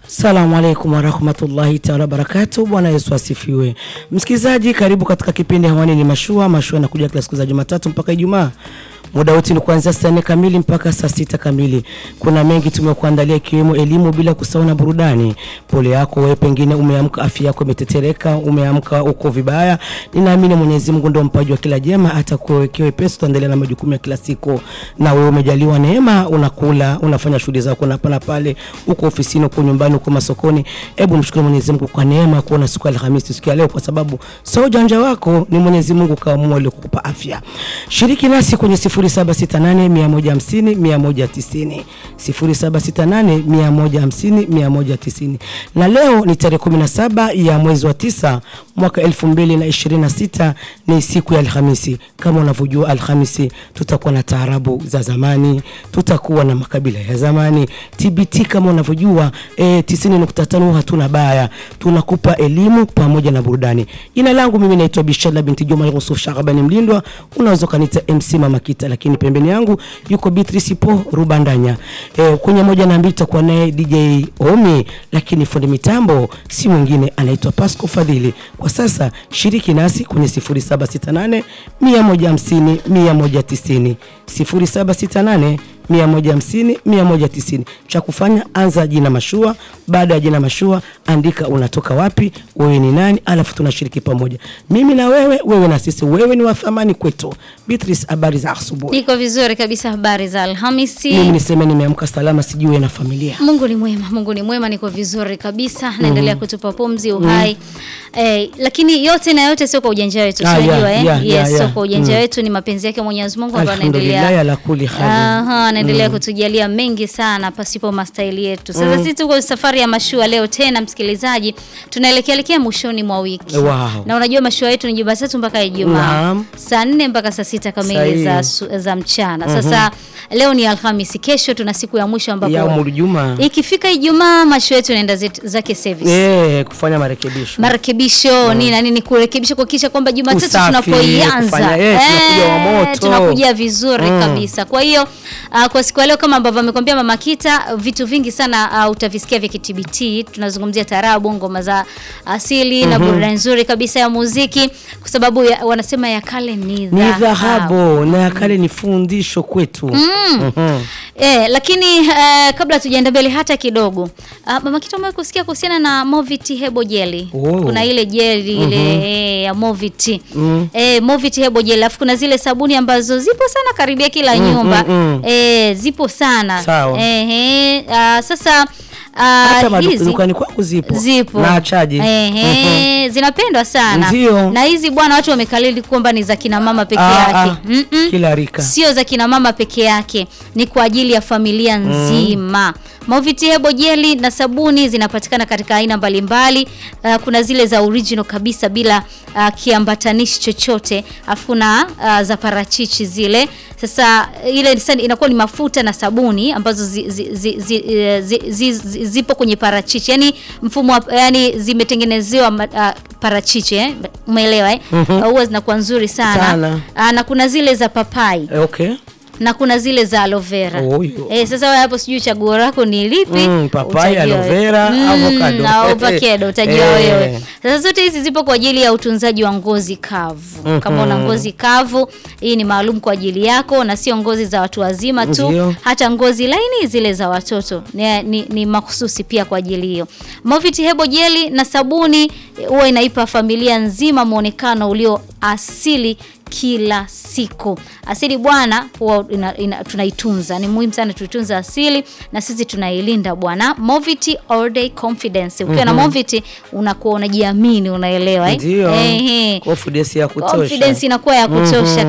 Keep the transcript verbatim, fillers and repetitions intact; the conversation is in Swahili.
Assalamu alaikum warahmatullahi ta'ala barakatuh. Bwana Yesu asifiwe. Msikizaji, karibu katika kipindi hewani ni Mashua. Mashua inakuja kila siku za Jumatatu mpaka Ijumaa. Muda wote ni kuanzia saa nne kamili mpaka saa sita kamili. Kuna mengi tumekuandalia ikiwemo elimu bila kusahau na burudani. Pole yako wewe, pengine umeamka afya yako imetetereka, umeamka uko vibaya. Ninaamini Mwenyezi Mungu ndio mpaji wa kila jema, atakuwekea wepesi tuendelee na majukumu ya kila siku. Na wewe umejaliwa neema, unakula, unafanya shughuli zako na pala pale, uko ofisini, uko nyumbani, uko masokoni. Hebu mshukuru Mwenyezi Mungu kwa neema kuona siku ya Alhamisi, siku ya leo, kwa sababu sio ujanja wako, ni Mwenyezi Mungu kaamua leo kukupa afya. Shiriki nasi kwenye sifuri saba sita nane mia moja hamsini mia moja tisini sifuri saba sita nane mia moja hamsini mia moja tisini. Na leo ni tarehe kumi na saba ya mwezi wa tisa mwaka elfu mbili na ishirini na sita, ni siku ya Alhamisi. Kama unavyojua, Alhamisi tutakuwa na taarabu za zamani, tutakuwa na makabila ya zamani. T B T kama unavyojua, e, tisini nukta tano hatuna baya, tunakupa elimu pamoja na burudani. Jina langu mimi naitwa Bishala binti Juma Yusuf Shagabani Mlindwa, unaweza kanita M C Mama Kita, lakini pembeni yangu yuko Beatrice Po Rubandanya. E, kwenye moja na mbili tutakuwa naye D J Omi, lakini fundi mitambo si mwingine anaitwa Pasco Fadhili. Kwa sasa shiriki nasi kwenye sifuri saba sita nane mia moja hamsini mia moja tisini sifuri saba sita nane mia moja hamsini mia moja tisini. Cha kufanya, anza jina Mashua. Baada ya jina Mashua andika unatoka wapi, wewe ni nani, alafu tunashiriki pamoja. Mimi na wewe, wewe na sisi, wewe ni wa thamani kwetu. Beatrice, habari za asubuhi? Niko vizuri kabisa, habari za Alhamisi. Mimi niseme nimeamka salama, sijui na familia. Mungu ni mwema, Mungu ni mwema, niko vizuri kabisa. Naendelea mm. kutupa pumzi, uhai. Mm. Eh, lakini yote na yote sio kwa ujanja wetu, ah, tunajua yeah, eh. Yeah, yes, yeah, sio yeah. kwa ujanja mm. wetu, ni mapenzi yake Mwenyezi Mungu ambaye anaendelea. Alhamdulillah ala kulli hal. Aha, anaendelea mm. kutujalia mengi sana pasipo mastaili yetu. Sasa mm. sisi tuko safari ya Mashua leo tena, msikilizaji. Tunaelekea elekea mwishoni mwa wiki. Wow. Na unajua Mashua yetu ni Jumatatu mpaka Ijumaa. Saa nne mpaka saa sita kamili za za mchana. Mm-hmm. Sasa leo ni Alhamisi, kesho tuna siku ya mwisho ambapo ya Ijumaa. Ikifika Ijumaa Mashua yetu inaenda zake service. Eh, kufanya marekebisho. Marekebisho mm. nini na nini, kurekebisha kuhakikisha kwamba Jumatatu tunapoianza eh, tunakuja wa moto. Tunakuja vizuri mm. kabisa. Kwa hiyo uh, kwa siku leo kama ambavyo amekwambia Mama Kita, vitu vingi sana uh, utavisikia vya K T B T. Tunazungumzia tarabu, ngoma za asili mm-hmm. na burudani nzuri kabisa ya muziki, kwa sababu ya, wanasema ya kale ni dhahabu na ya kale ni fundisho kwetu. Mm. Mm-hmm. Eh, lakini uh, kabla tujaenda mbele hata kidogo, uh, Mama Kita, umewahi kusikia kuhusiana na Movit Hebo Jelly? Oh. Kuna ile jelly ile mm-hmm. eh, ya Movit. Mm. Eh, Movit Hebo Jelly. Alafu kuna zile sabuni ambazo zipo sana karibia kila mm, nyumba. Mm, mm. Eh, zipo sana. Eh, eh uh, sasa Uh, hata dukani kwangu zipo. Zipo. Na chaji. Eh, mm-hmm. zinapendwa sana. Ndiyo. Na hizi bwana watu wamekalili kwamba ni za kina mama peke ah, yake. Ah, mm-mm. Kila rika. Sio za kina mama peke yake, ni kwa ajili ya familia nzima. Mm. Movit Hebo Jelly na sabuni zinapatikana katika aina mbalimbali. Uh, kuna zile za original kabisa bila uh, kiambatanishi chochote, afu na uh, za parachichi zile. Sasa ile inakuwa ni mafuta na sabuni ambazo zi, zi, zi, zi, zi, zi, zi, zipo kwenye parachichi. Yani mfumo, yani zimetengenezewa uh, parachichi eh, umeelewa eh? Mm-hmm. Huwa zinakuwa nzuri sana, sana. Uh, na kuna zile za papai. Okay. Na kuna zile za aloe vera. Oh, eh, sasa wewe hapo sijui chaguo lako ni lipi? Mm, papai, aloe vera, mm, avocado. Na avocado utajua wewe. Sasa zote hizi zipo kwa ajili ya utunzaji wa ngozi kavu. Mm-hmm. Kama una ngozi kavu, hii ni maalum kwa ajili yako, na sio ngozi za watu wazima tu. Ndiyo. Hata ngozi laini zile za watoto ni, ni, ni mahususi pia kwa ajili hiyo. Movit Hebo Jelly na sabuni huwa inaipa familia nzima muonekano ulio asili kila siku. Asili bwana huwa tunaitunza. Ni muhimu sana tuitunza asili, na sisi tunailinda bwana. Movit All Day Confidence. Ukiwa mm-hmm. na Movit unakuwa unajiamini, unaelewa eh? Ndio. Eh, confidence ya kutosha. Confidence inakuwa ya kutosha. Mm-hmm.